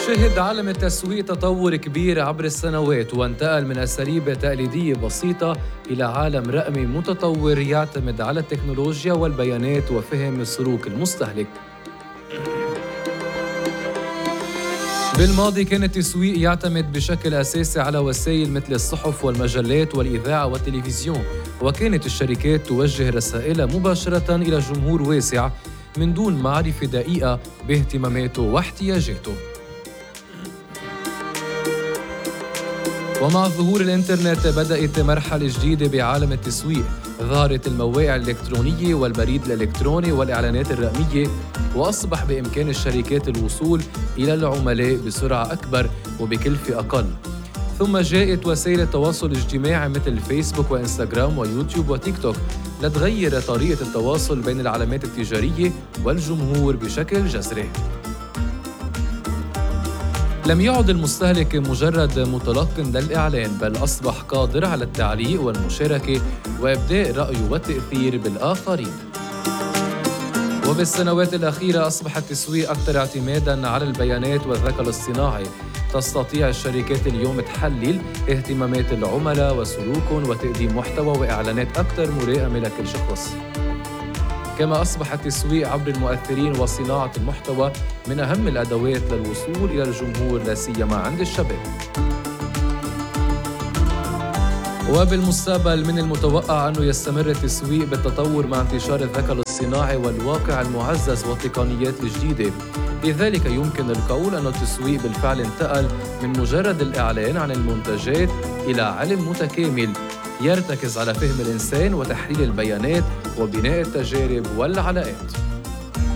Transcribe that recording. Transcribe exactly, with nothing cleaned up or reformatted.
شهد عالم التسويق تطور كبير عبر السنوات، وانتقل من أساليب تقليدية بسيطة إلى عالم رقمي متطور يعتمد على التكنولوجيا والبيانات وفهم سلوك المستهلك. بالماضي كان التسويق يعتمد بشكل أساسي على وسائل مثل الصحف والمجلات والإذاعة والتلفزيون، وكانت الشركات توجه رسائلها مباشرة إلى جمهور واسع من دون معرفة دقيقة باهتماماته واحتياجاته. ومع ظهور الإنترنت بدأت مرحلة جديدة بعالم التسويق، ظهرت المواقع الإلكترونية والبريد الإلكتروني والإعلانات الرقمية، وأصبح بإمكان الشركات الوصول إلى العملاء بسرعة أكبر وبكلفة أقل. ثم جاءت وسائل التواصل الاجتماعي مثل فيسبوك وإنستغرام ويوتيوب وتيك توك لتغير طريقة التواصل بين العلامات التجارية والجمهور بشكل جذري. لم يعد المستهلك مجرد متلق للإعلان، بل أصبح قادر على التعليق والمشاركة وإبداء رأيه والتأثير بالآخرين. وبالسنوات الأخيرة أصبح التسويق أكثر اعتماداً على البيانات والذكاء الاصطناعي. تستطيع الشركات اليوم تحلل اهتمامات العملاء وسلوكهم وتقديم محتوى وإعلانات أكثر ملائمة لكل شخص. كما أصبح التسويق عبر المؤثرين وصناعة المحتوى من أهم الأدوات للوصول إلى الجمهور، لا سيما عند الشباب. وبالمستقبل من المتوقع أنه يستمر التسويق بالتطور مع انتشار الذكاء الاصطناعي والواقع المعزز والتقنيات الجديدة. لذلك يمكن القول أن التسويق بالفعل انتقل من مجرد الإعلان عن المنتجات إلى علم متكامل يرتكز على فهم الإنسان وتحليل البيانات وبناء التجارب والعلاقات.